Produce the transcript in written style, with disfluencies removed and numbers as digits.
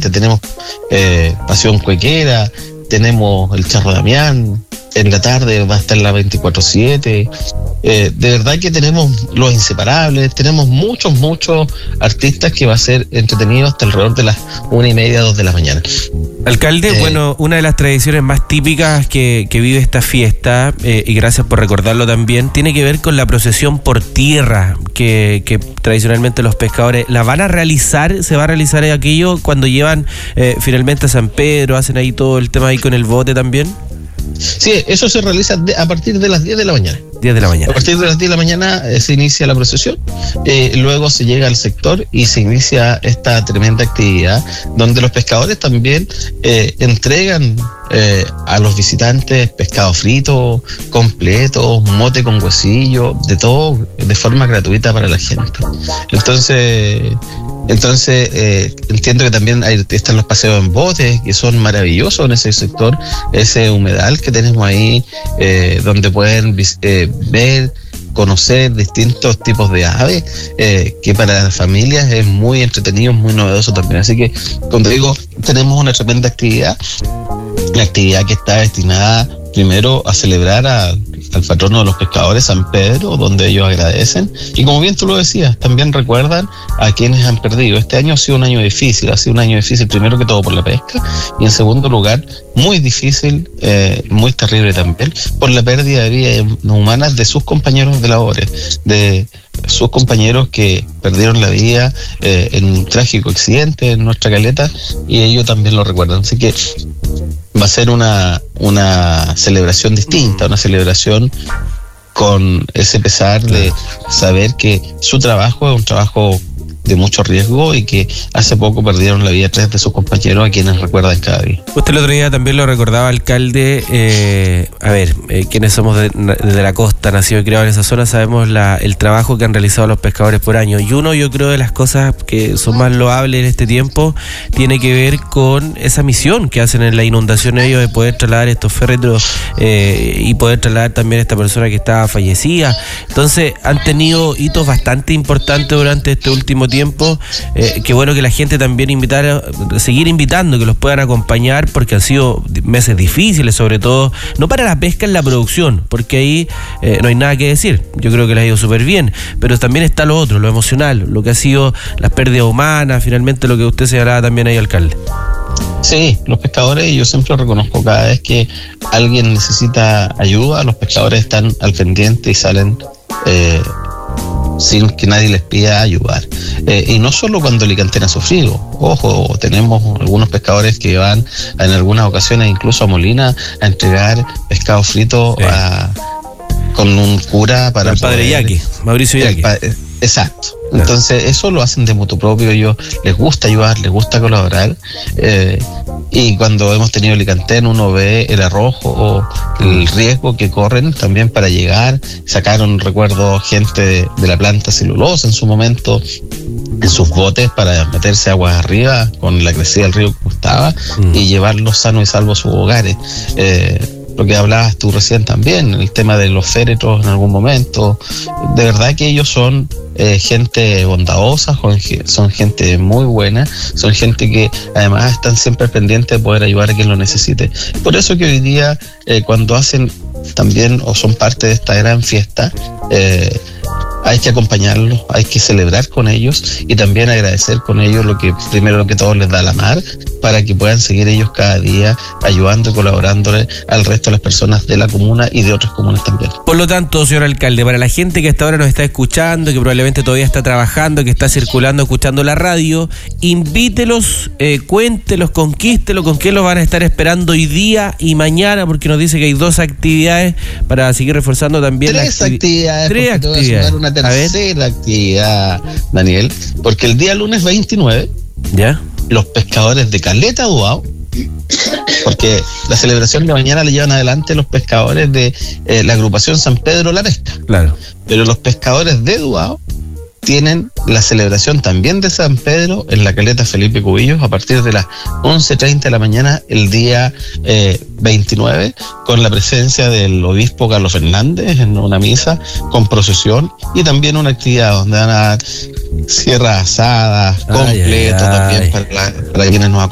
diferente. Tenemos Pasión Cuequera, tenemos el Charro Damián, en la tarde va a estar la 24/7. De verdad que tenemos los inseparables, tenemos muchos artistas que va a ser entretenido hasta alrededor de las 1:30, 2 de la mañana. Alcalde, bueno, una de las tradiciones más típicas que vive esta fiesta, y gracias por recordarlo también, tiene que ver con la procesión por tierra, que tradicionalmente los pescadores la van a realizar. Se va a realizar aquello cuando llevan finalmente a San Pedro, hacen ahí todo el tema ahí con el bote también. Sí, eso se realiza a partir de las 10 de la mañana. 10 de la mañana. A partir de las 10 de la mañana se inicia la procesión, luego se llega al sector y se inicia esta tremenda actividad donde los pescadores también entregan a los visitantes pescado frito, completo, mote con huesillo, de todo de forma gratuita para la gente. Entonces entiendo que también están los paseos en botes, que son maravillosos en ese sector, ese humedal que tenemos ahí, donde pueden ver, conocer distintos tipos de aves, que para las familias es muy entretenido, muy novedoso también. Así que, cuando digo, tenemos una tremenda actividad, la actividad que está destinada primero a celebrar al patrono de los pescadores, San Pedro, donde ellos agradecen, y como bien tú lo decías, también recuerdan a quienes han perdido. Este año ha sido un año difícil, primero que todo por la pesca, y en segundo lugar, muy difícil, muy terrible también, por la pérdida de vidas humanas de sus compañeros de labores, de sus compañeros que perdieron la vida en un trágico accidente en nuestra caleta, y ellos también lo recuerdan. Así que va a ser una celebración distinta, una celebración con ese pesar de saber que su trabajo es un trabajo de mucho riesgo y que hace poco perdieron la vida 3 de sus compañeros, a quienes recuerdan cada día. Usted el otro día también lo recordaba, alcalde. Quienes somos de la costa, nacidos y criados en esa zona, sabemos el trabajo que han realizado los pescadores por año. Y yo creo de las cosas que son más loables en este tiempo tiene que ver con esa misión que hacen en la inundación ellos, de poder trasladar estos féretros y poder trasladar también a esta persona que estaba fallecida. Entonces han tenido hitos bastante importantes durante este último tiempo. Qué bueno que la gente también seguir invitando, que los puedan acompañar, porque han sido meses difíciles, sobre todo no para la pesca, en la producción, porque ahí no hay nada que decir. Yo creo que les ha ido súper bien, pero también está lo otro, lo emocional, lo que ha sido las pérdidas humanas, finalmente lo que usted señalaba también ahí, alcalde. Sí, los pescadores, yo siempre reconozco, cada vez que alguien necesita ayuda, los pescadores están al pendiente y salen sin que nadie les pida ayudar. Y no solo cuando Alicantén ha sufrido. Ojo, tenemos algunos pescadores que van en algunas ocasiones incluso a Molina a entregar pescado frito con un cura para el padre Yaqui, Mauricio Yaqui. Exacto. Entonces eso lo hacen de motu propio. Ellos les gusta ayudar, les gusta colaborar, y cuando hemos tenido Alicantén uno ve el arrojo o el riesgo que corren también para llegar. Sacaron, recuerdo, gente de la planta celulosa en su momento en sus botes para meterse aguas arriba con la crecida del río como estaba, y llevarlos sanos y salvos a sus hogares. Lo que hablabas tú recién también, el tema de los féretros en algún momento. De verdad que ellos son gente bondadosa, son gente muy buena, son gente que además están siempre pendientes de poder ayudar a quien lo necesite. Por eso que hoy día, cuando hacen también o son parte de esta gran fiesta, hay que acompañarlos, hay que celebrar con ellos y también agradecer con ellos lo que primero que todo les da la mar, para que puedan seguir ellos cada día ayudando y colaborándole al resto de las personas de la comuna y de otras comunas también. Por lo tanto, señor alcalde, para la gente que hasta ahora nos está escuchando, que probablemente todavía está trabajando, que está circulando, escuchando la radio, invítelos, cuéntelos, conquístelos, con qué los van a estar esperando hoy día y mañana, porque nos dice que hay 2 actividades para seguir reforzando también. 3 actividades. 3 actividades. Te voy a sumar una tercera actividad, Daniel, porque el día lunes 29, ¿ya?, los pescadores de Caleta Duao, porque la celebración de mañana le llevan adelante los pescadores de la agrupación San Pedro La Pesca. Claro. Pero los pescadores de Duao tienen la celebración también de San Pedro en la caleta Felipe Cubillos a partir de las 11:30 de la mañana el día 29, con la presencia del obispo Carlos Fernández en una misa con procesión, y también una actividad donde van a dar sierras asadas, completo también para quienes nos